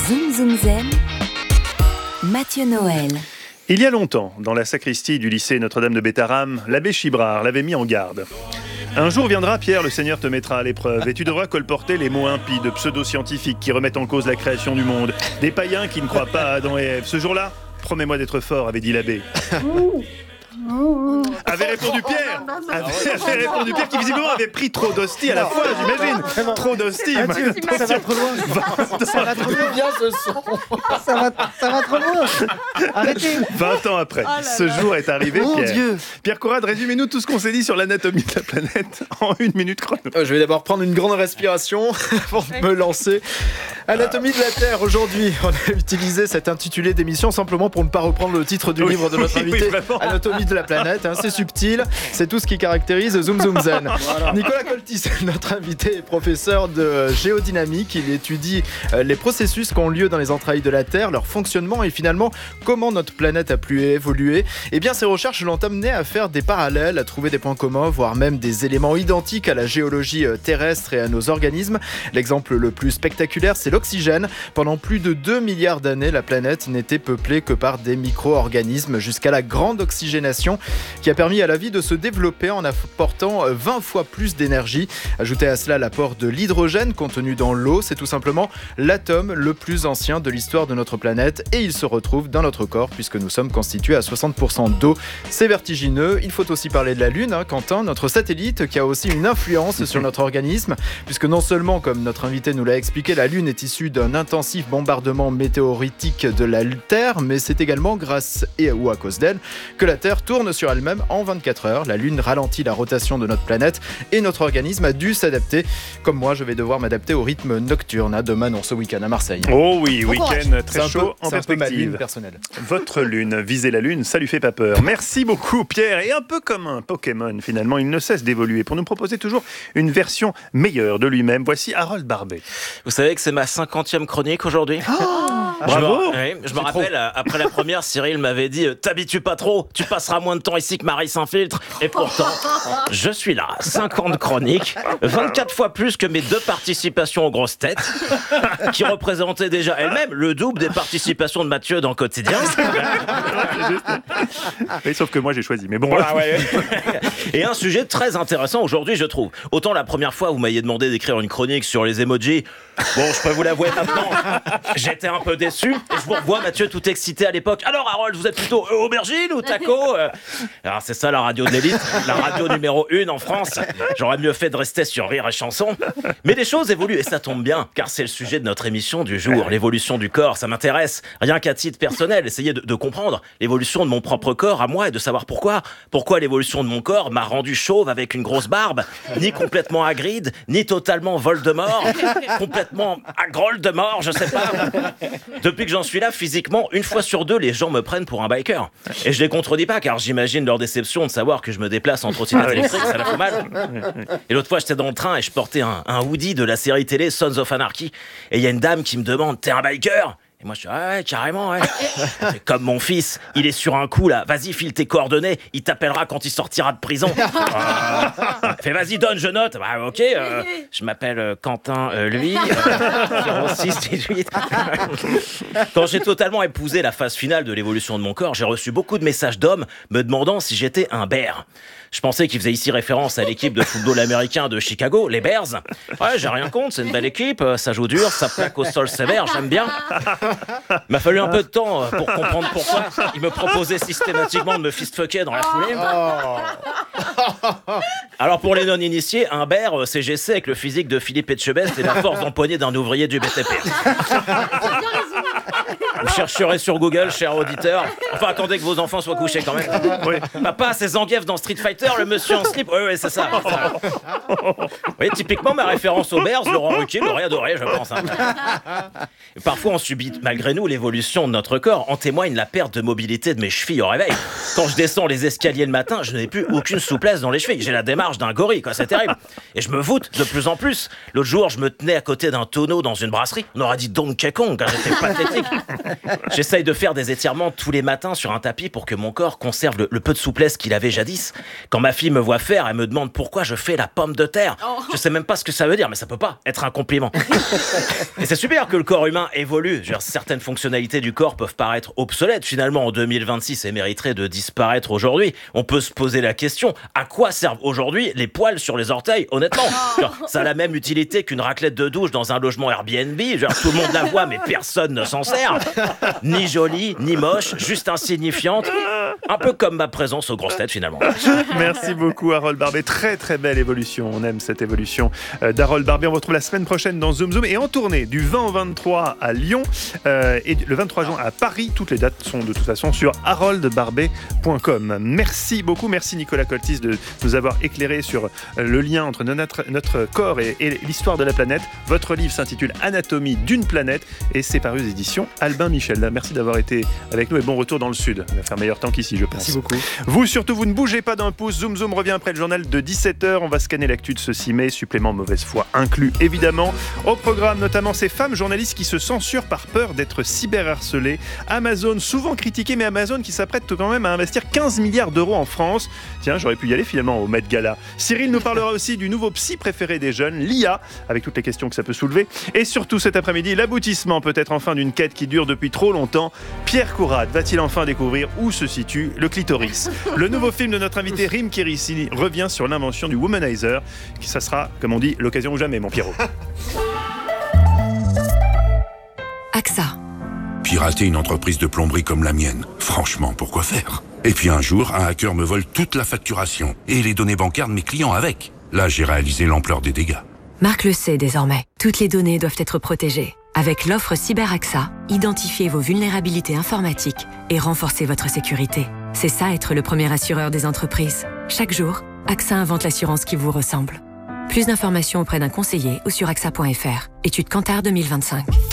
Zoom Zoom Zen, Mathieu Noël. Il y a longtemps, dans la sacristie du lycée Notre-Dame de Bétharram, l'abbé Chibrard l'avait mis en garde. Un jour viendra, Pierre, le Seigneur te mettra à l'épreuve et tu devras colporter les mots impies de pseudo-scientifiques qui remettent en cause la création du monde, des païens qui ne croient pas à Adam et Ève. Ce jour-là, promets-moi d'être fort, avait dit l'abbé. Avait répondu Pierre. Avait répondu Pierre qui visiblement avait pris trop d'hosties à la fois, j'imagine. Trop d'hosties. Ça va trop loin. Ça va trop bien ce son. Ça va trop loin. Arrêtez. 20 ans après, ce jour est arrivé, Mon Pierre. Dieu. Pierre Conrad, résumez-nous tout ce qu'on s'est dit sur l'anatomie de la planète en 1 minute chrono. Je vais d'abord prendre une grande respiration avant de me lancer. Anatomie de la Terre, aujourd'hui, on a utilisé cet intitulé d'émission simplement pour ne pas reprendre le titre du livre de notre invité. Anatomie de la planète, c'est subtil, c'est tout ce qui caractérise Zoom Zoom Zen. Voilà. Nicolas Coltis, notre invité, est professeur de géodynamique. Il étudie les processus qui ont lieu dans les entrailles de la Terre, leur fonctionnement et finalement comment notre planète a pu évoluer. Et bien ces recherches l'ont amené à faire des parallèles, à trouver des points communs, voire même des éléments identiques à la géologie terrestre et à nos organismes. L'exemple le plus spectaculaire, c'est l'oxygène. Pendant plus de 2 milliards d'années, la planète n'était peuplée que par des micro-organismes jusqu'à la grande oxygénation qui a permis à la vie de se développer en apportant 20 fois plus d'énergie. Ajoutez à cela l'apport de l'hydrogène contenu dans l'eau, c'est tout simplement l'atome le plus ancien de l'histoire de notre planète et il se retrouve dans notre corps puisque nous sommes constitués à 60% d'eau. C'est vertigineux. Il faut aussi parler de la Lune, Quentin, notre satellite qui a aussi une influence sur notre organisme puisque non seulement, comme notre invité nous l'a expliqué, la Lune est issue d'un intensif bombardement météoritique de la Terre, mais c'est également grâce ou à cause d'elle que la Terre tourne sur elle-même en 24 heures. La Lune ralentit la rotation de notre planète et notre organisme a dû s'adapter. Comme moi, je vais devoir m'adapter au rythme nocturne. Demain, non, ce week-end à Marseille. Oh oui, week-end très chaud en perspective. C'est un peu ma lune perspective. personnelle. Votre lune, viser la lune, ça lui fait pas peur. Merci beaucoup Pierre. Et un peu comme un Pokémon finalement, il ne cesse d'évoluer pour nous proposer toujours une version meilleure de lui-même. Voici Harold Barbet. Vous savez que c'est ma 50e chronique aujourd'hui. Bravo. Je me rappelle, après la première, Cyril m'avait dit « T'habitues pas trop, tu passeras moins de temps ici que Marie s'infiltre. » Et pourtant, je suis là, 50 chroniques, 24 fois plus que mes 2 participations aux grosses têtes, qui représentaient déjà elles-mêmes le double des participations de Mathieu dans Quotidien. Oui, sauf que moi j'ai choisi, mais bon. Voilà, ouais. Et un sujet très intéressant aujourd'hui, je trouve. Autant la première fois, vous m'aviez demandé d'écrire une chronique sur les emojis. Bon, je peux vous l'avouer maintenant, j'étais un peu déçu. Et je vous revois, Mathieu, tout excité à l'époque. Alors, Harold, vous êtes plutôt aubergine ou taco Alors, c'est ça la radio de l'élite, la radio numéro 1 en France. J'aurais mieux fait de rester sur Rire et Chanson. Mais les choses évoluent et ça tombe bien, car c'est le sujet de notre émission du jour. L'évolution du corps, ça m'intéresse. Rien qu'à titre personnel, essayer de comprendre l'évolution de mon propre corps à moi et de savoir pourquoi. Pourquoi l'évolution de mon corps m'a rendu chauve avec une grosse barbe, ni complètement Hagrid, ni totalement Voldemort, complètement Groldemort, je sais pas. Depuis que j'en suis là, physiquement, 1 fois sur 2, les gens me prennent pour un biker. Et je les contredis pas, car j'imagine leur déception de savoir que je me déplace en trottinette électrique, ça leur fait mal. Et l'autre fois, j'étais dans le train et je portais un hoodie de la série télé Sons of Anarchy. Et il y a une dame qui me demande « T'es un biker ?» Et moi je dis ouais, carrément, ouais. C'est comme mon fils, il est sur un coup là, vas-y file tes coordonnées, il t'appellera quand il sortira de prison. Fais vas-y donne, je note. Bah ok, je m'appelle Quentin, lui, 0618. Quand j'ai totalement épousé la phase finale de l'évolution de mon corps, j'ai reçu beaucoup de messages d'hommes me demandant si j'étais un bear. Je pensais qu'il faisait ici référence à l'équipe de football américain de Chicago, les Bears. Ouais, j'ai rien contre, c'est une belle équipe, ça joue dur, ça plaque au sol sévère, j'aime bien. Il m'a fallu un peu de temps pour comprendre pourquoi. Il me proposait systématiquement de me fist-fucker dans la foulée. Alors pour les non-initiés, un bear, CGC avec le physique de Philippe Etchebest et la force d'empoigner d'un ouvrier du BTP. Vous chercherez sur Google, cher auditeur. Enfin, attendez que vos enfants soient couchés quand même. Oui. Papa, c'est Zangief dans Street Fighter, le monsieur en slip. Oui, c'est ça. Oui, typiquement, ma référence aux Bears, Laurent Ruquier l'aurait adoré, je pense. Et parfois, on subit, malgré nous, l'évolution de notre corps. En témoigne la perte de mobilité de mes chevilles au réveil. Quand je descends les escaliers le matin, je n'ai plus aucune souplesse dans les chevilles. J'ai la démarche d'un gorille, quoi, c'est terrible. Et je me voûte de plus en plus. L'autre jour, je me tenais à côté d'un tonneau dans une brasserie. On aurait dit Donkey Kong, quand j'étais pathétique. J'essaye de faire des étirements tous les matins sur un tapis pour que mon corps conserve le peu de souplesse qu'il avait jadis. Quand ma fille me voit faire, elle me demande pourquoi je fais la pomme de terre. Je sais même pas ce que ça veut dire, mais ça peut pas être un compliment. Et c'est super que le corps humain évolue. Certaines fonctionnalités du corps peuvent paraître obsolètes finalement en 2026 et mériteraient de disparaître aujourd'hui. On peut se poser la question, à quoi servent aujourd'hui les poils sur les orteils, honnêtement? Ça a la même utilité qu'une raclette de douche dans un logement Airbnb. Tout le monde la voit, mais personne ne s'en sert. Ni jolie, ni moche, juste insignifiante. Un peu comme ma présence aux grosses têtes finalement. Merci beaucoup Harold Barbet, très très belle évolution, on aime cette évolution d'Harold Barbet. On vous retrouve la semaine prochaine dans Zoom Zoom et en tournée du 20 au 23 à Lyon et le 23 juin à Paris. Toutes les dates sont de toute façon sur haroldbarbet.com. Merci beaucoup, merci Nicolas Coltis de nous avoir éclairé sur le lien entre notre corps et l'histoire de la planète. Votre livre s'intitule Anatomie d'une planète et c'est paru aux éditions Albin Michel. Merci d'avoir été avec nous et bon retour dans le sud. Il va faire meilleur temps qu'ici, je pense. Merci beaucoup. Vous surtout, vous ne bougez pas d'un pouce. Zoom Zoom revient après le journal de 17h. On va scanner l'actu de ce 6 mai, supplément mauvaise foi inclus évidemment. Au programme notamment ces femmes journalistes qui se censurent par peur d'être cyberharcelées. Amazon, souvent critiqué, mais Amazon qui s'apprête quand même à investir 15 milliards d'euros en France. Tiens, j'aurais pu y aller finalement au Met Gala. Cyril nous parlera aussi du nouveau psy préféré des jeunes, l'IA, avec toutes les questions que ça peut soulever. Et surtout cet après-midi, l'aboutissement peut-être enfin d'une quête qui dure depuis trop longtemps. Pierre Courade va-t-il enfin découvrir où se situe le clitoris? Le nouveau film de notre invité Rim Kérissi revient sur l'invention du womanizer. Ça sera, comme on dit, l'occasion ou jamais, mon Pierrot. AXA. Pirater une entreprise de plomberie comme la mienne, franchement, pourquoi faire? Et puis un jour, un hacker me vole toute la facturation et les données bancaires de mes clients avec. Là, j'ai réalisé l'ampleur des dégâts. Marc le sait désormais. Toutes les données doivent être protégées. Avec l'offre CyberAXA, identifiez vos vulnérabilités informatiques et renforcez votre sécurité. C'est ça être le premier assureur des entreprises. Chaque jour, AXA invente l'assurance qui vous ressemble. Plus d'informations auprès d'un conseiller ou sur axa.fr. Étude Kantar 2025.